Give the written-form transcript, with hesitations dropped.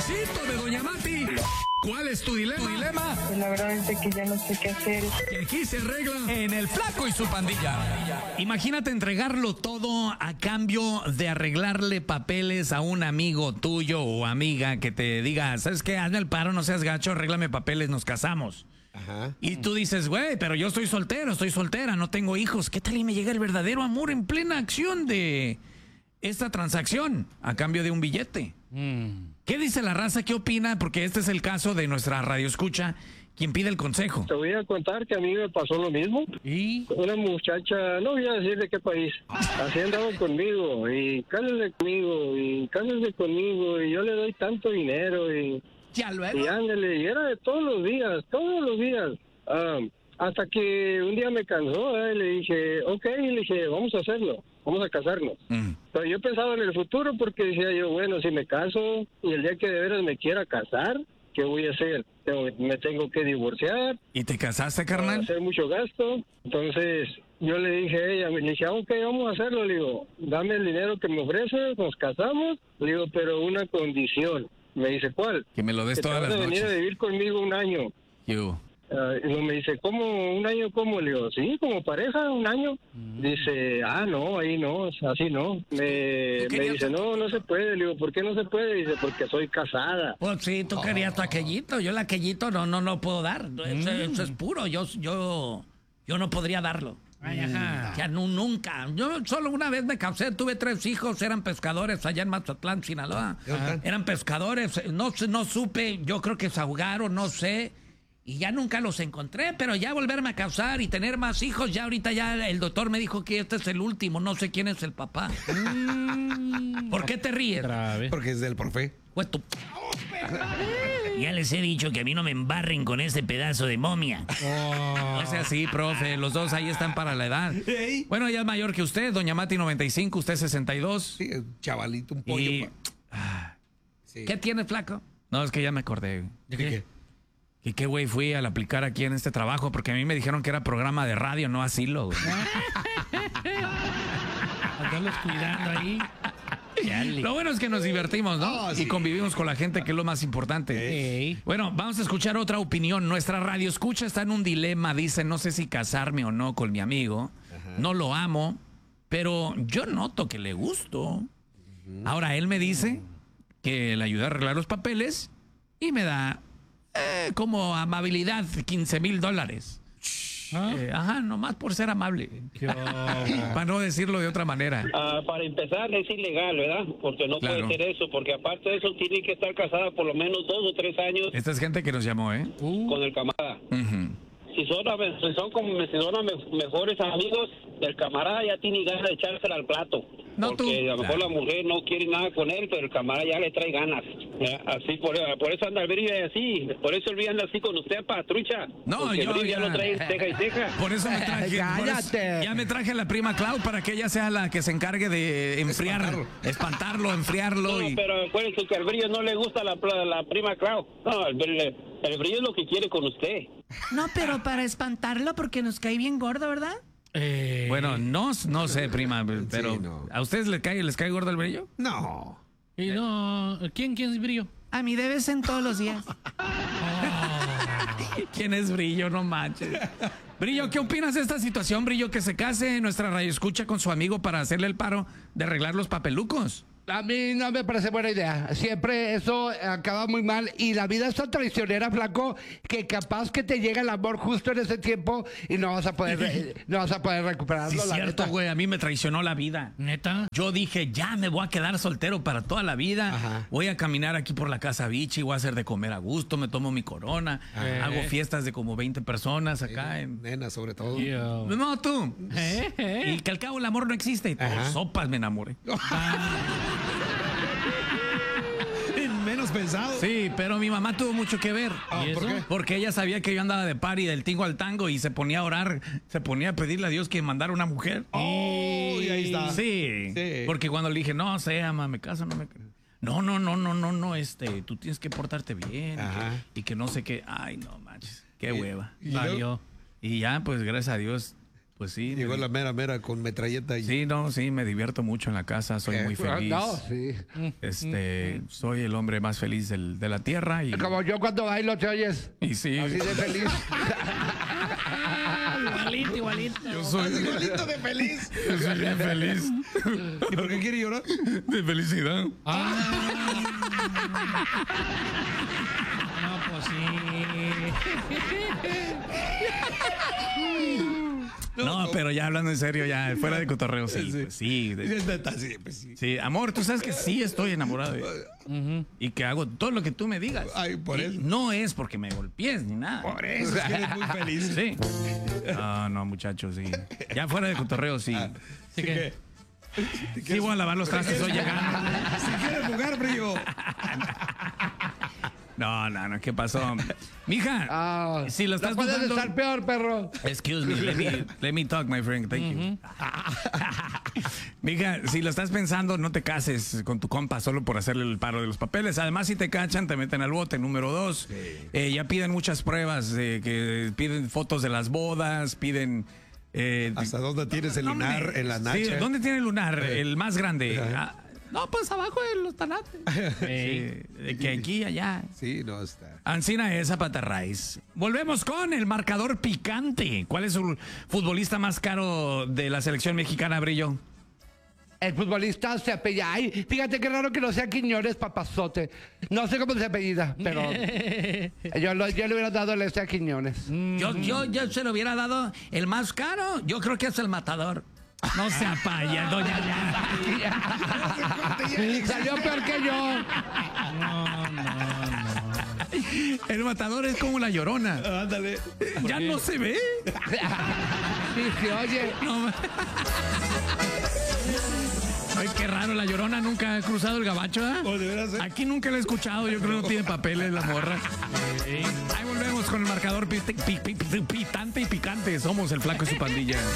Diosito de Doña Mati. ¿Cuál es tu dilema? Pues la verdad es que ya no sé qué hacer. Que aquí se arregla en El Flaco y su pandilla. Imagínate entregarlo todo a cambio de arreglarle papeles a un amigo tuyo o amiga que te diga, ¿sabes qué? Hazme el paro, no seas gacho, arréglame papeles, nos casamos. Ajá. Y tú dices, güey, pero yo estoy soltera, no tengo hijos. ¿Qué tal y me llega el verdadero amor en plena acción de esta transacción a cambio de un billete? ¿Qué dice la raza? ¿Qué opina? Porque este es el caso de nuestra radioescucha, quien pide el consejo. Te voy a contar que a mí me pasó lo mismo. ¿Y? Una muchacha, no voy a decir de qué país, así andaba conmigo, y cásese conmigo, y yo le doy tanto dinero, y ándale, y era de todos los días. Hasta que un día me cansó, y le dije, vamos a hacerlo, vamos a casarnos. Pero yo pensaba en el futuro porque decía yo, bueno, si me caso y el día que de veras me quiera casar, ¿qué voy a hacer? Me tengo que divorciar. ¿Y te casaste, carnal? Hacer mucho gasto. Entonces yo le dije a ella, ok, vamos a hacerlo. Le digo, dame el dinero que me ofreces, nos casamos. Le digo, pero una condición. Me dice, ¿cuál? Que me lo des todas las noches. Que te vas a venir a vivir conmigo un año. Y me dice, ¿cómo? ¿Un año cómo? Le digo, sí, como pareja, un año. Dice, no, ahí no, así no. Me dice, no se puede. Le digo, ¿por qué no se puede? Dice, porque soy casada. Pues sí, tú querías tu aquellito. Yo el aquellito no puedo dar. Eso es puro. Yo no podría darlo. Ay, ajá. Ya nunca. Yo solo una vez me casé, tuve 3 hijos, eran pescadores allá en Mazatlán, Sinaloa. Eran pescadores, no supe, yo creo que se ahogaron, no sé. Y ya nunca los encontré, pero ya volverme a casar y tener más hijos, ya ahorita ya el doctor me dijo que este es el último, no sé quién es el papá. ¿Por qué te ríes? Porque es del profe. Pues tú. Ya les he dicho que a mí no me embarren con ese pedazo de momia. No sea así, profe, los dos ahí están para la edad. Bueno, ella es mayor que usted, Doña Mati 95, usted 62. Sí, chavalito, un pollo. Sí. ¿Qué tiene, flaco? No, es que ya me acordé. ¿De qué? ¿Y qué güey fui al aplicar aquí en este trabajo? Porque a mí me dijeron que era programa de radio, no asilo, güey. Andarlos cuidando ahí. Lo bueno es que nos divertimos, ¿no? Sí. Y convivimos con la gente, que es lo más importante. Bueno, vamos a escuchar otra opinión. Nuestra radio escucha está en un dilema. Dice, no sé si casarme o no con mi amigo. No lo amo, pero yo noto que le gusto. Ahora, él me dice que le ayuda a arreglar los papeles y me da como amabilidad $15,000. Nomás por ser amable. Para no decirlo de otra manera. Para empezar, es ilegal, ¿verdad? Porque no puede ser eso, porque aparte de eso, tiene que estar casada por lo menos 2 o 3 años. Esta es gente que nos llamó, con el camarada. Si son mejores amigos, el camarada ya tiene ganas de echársela al plato. No, porque a lo mejor la mujer no quiere nada con él, pero el camarada ya le trae ganas. Así, por eso anda el brillo así. Por eso el brillo anda así con usted, patrucha. No, porque yo el brillo ya lo trae ceja y ceja. Por eso me traje. Ya me traje a la prima Clau para que ella sea la que se encargue de espantarlo, enfriarlo. No, pero acuérdense que al brillo no le gusta la prima Clau. No, el brillo es lo que quiere con usted. No, pero para espantarlo porque nos cae bien gordo, ¿verdad? Bueno, no sé, prima, pero Sí, no. ¿a ustedes les cae gordo el brillo? No. Y no, ¿quién es Brillo? A mí debe ser todos los días. ¿Quién es Brillo? No manches. Brillo, ¿qué opinas de esta situación, Brillo? Que se case nuestra radioescucha con su amigo para hacerle el paro de arreglar los papelucos. A mí no me parece buena idea. Siempre eso acaba muy mal. Y la vida es tan traicionera, flaco, que capaz que te llega el amor justo en ese tiempo y no vas a poder recuperarlo. Sí, es cierto, güey. A mí me traicionó la vida. ¿Neta? Yo dije, ya me voy a quedar soltero para toda la vida. Ajá. Voy a caminar aquí por la casa Vichy, voy a hacer de comer a gusto, me tomo mi corona, hago fiestas de como 20 personas acá. Nena, sobre todo. No, tú. Y que al cabo el amor no existe. Por sopas me enamoré. Menos pensado. Sí, pero mi mamá tuvo mucho que ver. ¿Y por qué? Porque ella sabía que yo andaba de party del tingo al tango y se ponía a orar, se ponía a pedirle a Dios que mandara una mujer. Y ahí está. Sí, porque cuando le dije, no sé, ama, me caso, no me... No, tú tienes que portarte bien y que no sé qué. Ay, no manches, qué hueva. Valió. Y ya, pues gracias a Dios, Pues sí. Llegó la mera con metralleta. Sí, no, sí, me divierto mucho en la casa, soy muy feliz. No, sí. Soy el hombre más feliz de la tierra. Y... Como yo cuando bailo, ¿te oyes? Y sí. Así de feliz. Igualito. Yo soy igualito de feliz. Yo soy bien feliz. ¿Y por qué quiere llorar? De felicidad. No, pues sí. No, pero ya hablando en serio, ya fuera de cotorreo, sí. Pues sí. Sí, amor, tú sabes que sí estoy enamorado. Y que hago todo lo que tú me digas. Ay, por eso. No es porque me golpees ni nada. Por eso es que eres muy feliz. Sí. No, muchachos, sí. Ya fuera de cotorreo, sí. Así que... Sí, voy a lavar los trastes hoy llegando. Si quieres jugar, brillo. No, ¿qué pasó? Mija, si lo estás puedes dudando... estar peor, perro. Excuse me, let me talk, my friend. Thank you. Mija, si lo estás pensando, no te cases con tu compa solo por hacerle el paro de los papeles. Además, si te cachan, te meten al bote. Número 2, ya piden muchas pruebas, que piden fotos de las bodas, piden... ¿Hasta dónde tienes el lunar en la nacha? Sí, ¿dónde tiene el lunar? El más grande. No, pues abajo de los tanates. Que aquí y allá. Sí, no está. Ancina esa patarraíz. Volvemos con el marcador picante. ¿Cuál es el futbolista más caro de la selección mexicana, Brillo? El futbolista se apellida. Ay, fíjate qué raro que no sea Quiñones, papazote. No sé cómo se apellida, pero yo le hubiera dado el a Quiñones. Yo se lo hubiera dado el más caro. Yo creo que es el Matador. No se apaya, doña ya. Salió peor que yo. No. El Matador es como la Llorona. Ándale. Ya no se ve. Sí, se oye. No. Ay, qué raro, la Llorona nunca ha cruzado el gabacho, ¿eh? Oh, ¿de veras, Aquí nunca la he escuchado, yo creo que no tiene papeles la morra. Ahí volvemos con el marcador pitante y picante. Somos el Flaco y su pandilla.